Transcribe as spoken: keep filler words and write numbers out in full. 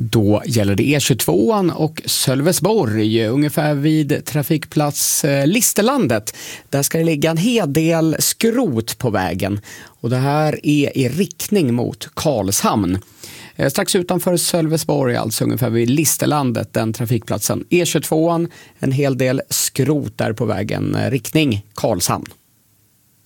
Då gäller det E tjugotvåan och Sölvesborg, ungefär vid trafikplats Listerlandet. Där ska det ligga en hel del skrot på vägen och det här är i riktning mot Karlshamn. Strax utanför Sölvesborg, alltså ungefär vid Listerlandet, den trafikplatsen. E tjugotvåan, en hel del skrot där på vägen, riktning Karlshamn.